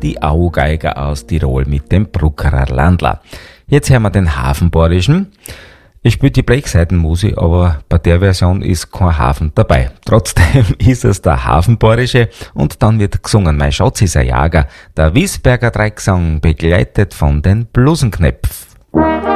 die Augeiger aus Tirol mit dem Bruckerer Landler. Jetzt hören wir den Hafenbayerischen. Ich spiele die Blechseitenmusik, aber bei der Version ist kein Hafen dabei. Trotzdem ist es der Hafenbayerische und dann wird gesungen, mein Schatz ist ein Jager, der Wiesberger Dreigesang begleitet von den Blusenknöpf.